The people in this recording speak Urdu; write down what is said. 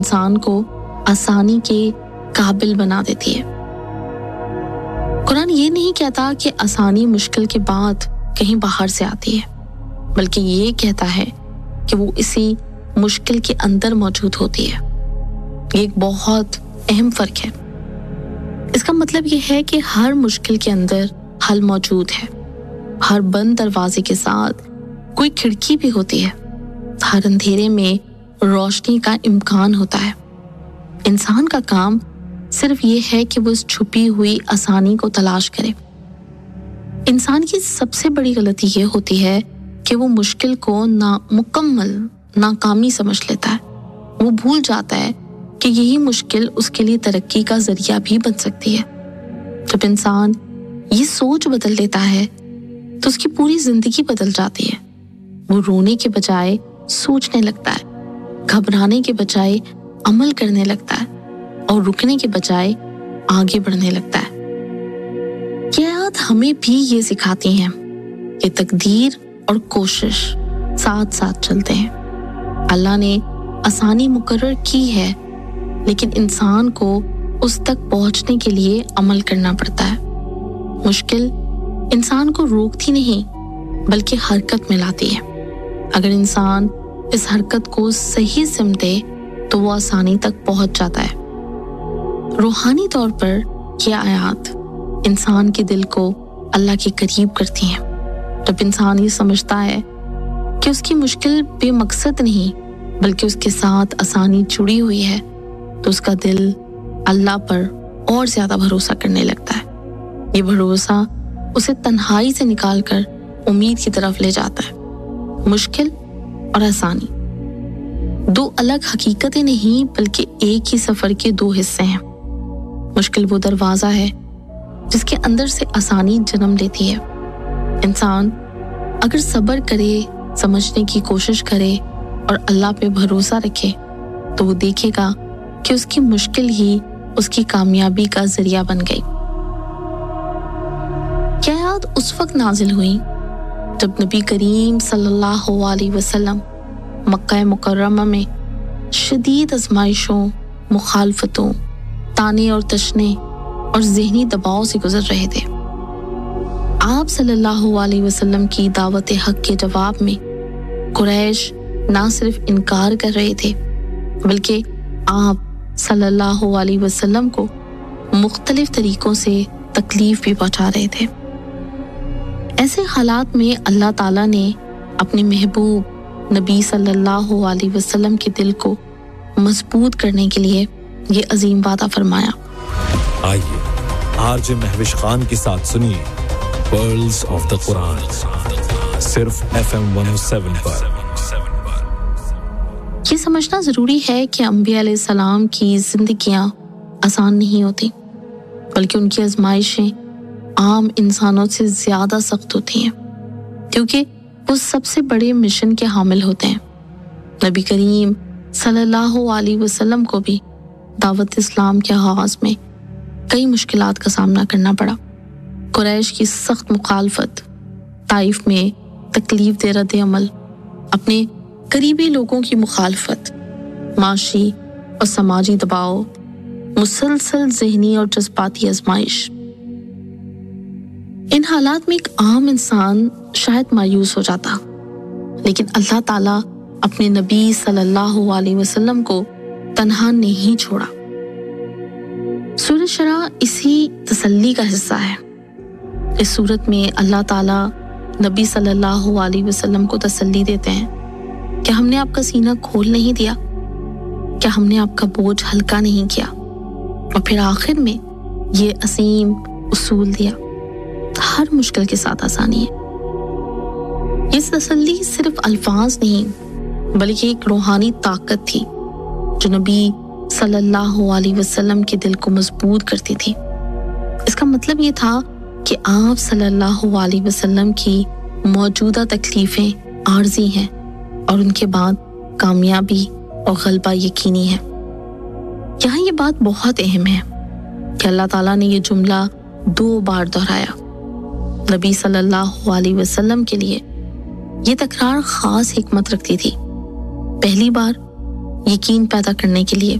انسان کو آسانی کے قابل بنا دیتی ہے۔ قرآن یہ نہیں کہتا کہ آسانی مشکل کے بعد کہیں باہر سے آتی ہے، بلکہ یہ کہتا ہے کہ وہ اسی مشکل کے اندر موجود ہوتی ہے۔ یہ ایک بہت اہم فرق ہے۔ اس کا مطلب یہ ہے کہ ہر مشکل کے اندر حل موجود ہے۔ ہر بند دروازے کے ساتھ کوئی کھڑکی بھی ہوتی ہے۔ ہر اندھیرے میں روشنی کا امکان ہوتا ہے۔ انسان کا کام صرف یہ ہے کہ وہ اس چھپی ہوئی آسانی کو تلاش کرے۔ انسان کی سب سے بڑی غلطی یہ ہوتی ہے کہ وہ مشکل کو نامکمل ناکامی سمجھ لیتا ہے۔ وہ بھول جاتا ہے کہ یہی مشکل اس کے لیے ترقی کا ذریعہ بھی بن سکتی ہے۔ جب انسان یہ سوچ بدل لیتا ہے تو اس کی پوری زندگی بدل جاتی ہے۔ وہ رونے کے بجائے سوچنے لگتا ہے، گھبرانے کے بجائے عمل کرنے لگتا ہے اور رکنے کے بجائے آگے بڑھنے لگتا ہے۔ یہ آیات ہمیں بھی یہ سکھاتی ہیں کہ تقدیر اور کوشش ساتھ ساتھ چلتے ہیں۔ اللہ نے آسانی مقرر کی ہے، لیکن انسان کو اس تک پہنچنے کے لیے عمل کرنا پڑتا ہے۔ مشکل انسان کو روکتی نہیں بلکہ حرکت میں لاتی ہے۔ اگر انسان اس حرکت کو صحیح سمت دے تو وہ آسانی تک پہنچ جاتا ہے۔ روحانی طور پر یہ آیات انسان کے دل کو اللہ کے قریب کرتی ہیں۔ جب انسان یہ سمجھتا ہے کہ اس کی مشکل بے مقصد نہیں بلکہ اس کے ساتھ آسانی جڑی ہوئی ہے تو اس کا دل اللہ پر اور زیادہ بھروسہ کرنے لگتا ہے۔ یہ بھروسہ اسے تنہائی سے نکال کر امید کی طرف لے جاتا ہے۔ مشکل اور آسانی دو الگ حقیقتیں نہیں بلکہ ایک ہی سفر کے دو حصے ہیں۔ مشکل وہ دروازہ ہے جس کے اندر سے آسانی جنم لیتی ہے۔ انسان اگر صبر کرے، سمجھنے کی کوشش کرے اور اللہ پہ بھروسہ رکھے تو وہ دیکھے گا کہ اس کی مشکل ہی اس کی کامیابی کا ذریعہ بن گئی۔ کیا آیات اس وقت نازل ہوئی جب نبی کریم صلی اللہ علیہ وسلم مکہ مکرمہ میں شدید آزمائشوں، مخالفتوں، تانے اور تشنے اور ذہنی دباؤ سے گزر رہے تھے۔ آپ صلی اللہ علیہ وسلم کی دعوت حق کے جواب میں قریش نہ صرف انکار کر رہے تھے بلکہ آپ صلی اللہ علیہ وسلم کو مختلف طریقوں سے تکلیف بھی پہنچا رہے تھے۔ ایسے حالات میں اللہ تعالیٰ نے اپنے محبوب نبی صلی اللہ علیہ وسلم کے دل کو مضبوط کرنے کے لیے یہ عظیم وعدہ فرمایا۔ آئیے آرجے مہوش خان کے ساتھ سنیے پرلز آف دا قرآن، صرف FM 107 پر۔ یہ سمجھنا ضروری ہے کہ انبیاء علیہ السلام کی زندگیاں آسان نہیں ہوتی بلکہ ان کی آزمائشیں عام انسانوں سے زیادہ سخت ہوتی ہیں، کیونکہ وہ سب سے بڑے مشن کے حامل ہوتے ہیں۔ نبی کریم صلی اللہ علیہ وسلم کو بھی دعوت اسلام کے آغاز میں کئی مشکلات کا سامنا کرنا پڑا۔ قریش کی سخت مخالفت، طائف میں تکلیف دہ رد عمل، اپنے قریبی لوگوں کی مخالفت، معاشی اور سماجی دباؤ، مسلسل ذہنی اور جذباتی آزمائش۔ ان حالات میں ایک عام انسان شاید مایوس ہو جاتا، لیکن اللہ تعالیٰ اپنے نبی صلی اللہ علیہ وسلم کو تنہا نہیں چھوڑا۔ سورۃ شرح اسی تسلی کا حصہ ہے۔ اس سورت میں اللہ تعالیٰ نبی صلی اللہ علیہ وسلم کو تسلی دیتے ہیں کہ ہم نے آپ کا سینہ کھول نہیں دیا، کیا ہم نے آپ کا بوجھ ہلکا نہیں کیا، اور پھر آخر میں یہ عظیم اصول دیا، ہر مشکل کے ساتھ آسانی ہے۔ یہ تسلی صرف الفاظ نہیں بلکہ ایک روحانی طاقت تھی جو نبی صلی اللہ علیہ وسلم کے دل کو مضبوط کرتی تھی۔ اس کا مطلب یہ تھا کہ آپ صلی اللہ علیہ وسلم کی موجودہ تکلیفیں عارضی ہیں اور ان کے بعد کامیابی اور غلبہ یقینی ہے۔ یہاں یہ بات بہت اہم ہے کہ اللہ تعالیٰ نے یہ جملہ 2 بار دہرایا۔ نبی صلی اللہ علیہ وسلم کے لیے یہ تکرار خاص حکمت رکھتی تھی۔ پہلی بار यकीन पैदा करने के लिए